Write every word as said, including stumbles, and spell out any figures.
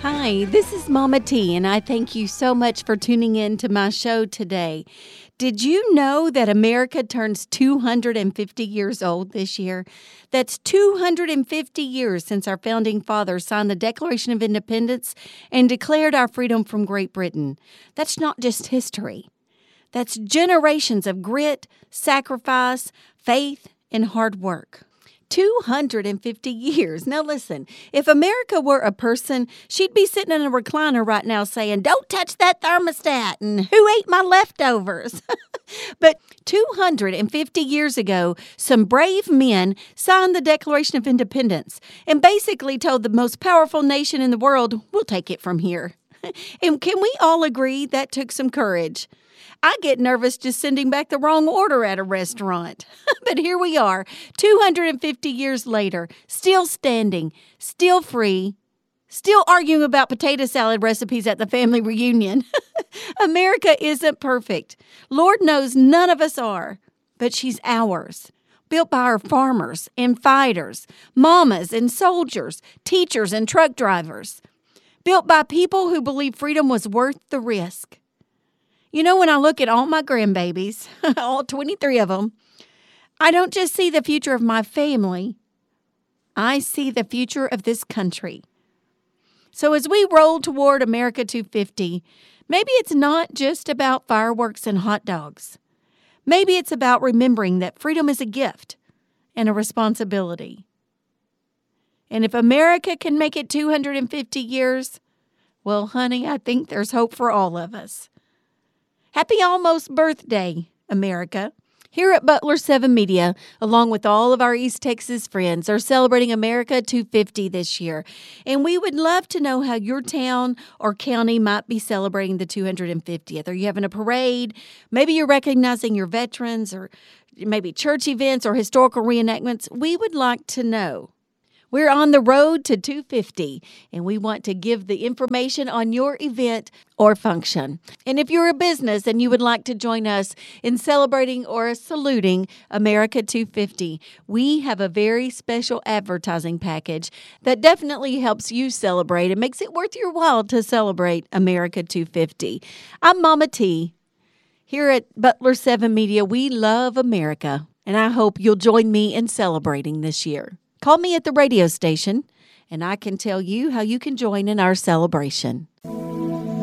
Hi, this is Mama T, and I thank you so much for tuning in to my show today. Did you know that America turns two hundred fifty years old this year? That's two hundred fifty years since our founding fathers signed the Declaration of Independence and declared our freedom from Great Britain. That's not just history. That's generations of grit, sacrifice, faith, and hard work. two hundred fifty years. Now listen, if America were a person, she'd be sitting in a recliner right now saying, "Don't touch that thermostat," and "Who ate my leftovers?" But two hundred fifty years ago, some brave men signed the Declaration of Independence and basically told the most powerful nation in the world, "We'll take it from here." And can we all agree that took some courage? I get nervous just sending back the wrong order at a restaurant. But here we are, two hundred fifty years later, still standing, still free, still arguing about potato salad recipes at the family reunion. America isn't perfect. Lord knows none of us are, but she's ours. Built by our farmers and fighters, mamas and soldiers, teachers and truck drivers. Built by people who believe freedom was worth the risk. You know, when I look at all my grandbabies, all twenty-three of them, I don't just see the future of my family. I see the future of this country. So as we roll toward America two fifty, maybe it's not just about fireworks and hot dogs. Maybe it's about remembering that freedom is a gift and a responsibility. And if America can make it two hundred fifty years, well, honey, I think there's hope for all of us. Happy almost birthday, America. Here at Butler seven Media, along with all of our East Texas friends, are celebrating America two fifty this year. And we would love to know how your town or county might be celebrating the two hundred fiftieth. Are you having a parade? Maybe you're recognizing your veterans, or maybe church events or historical reenactments. We would like to know. We're on the road to two fifty, and we want to give the information on your event or function. And if you're a business and you would like to join us in celebrating or saluting America two fifty, we have a very special advertising package that definitely helps you celebrate and makes it worth your while to celebrate America two fifty. I'm Mama T. Here at Butler seven Media, we love America, and I hope you'll join me in celebrating this year. Call me at the radio station, and I can tell you how you can join in our celebration.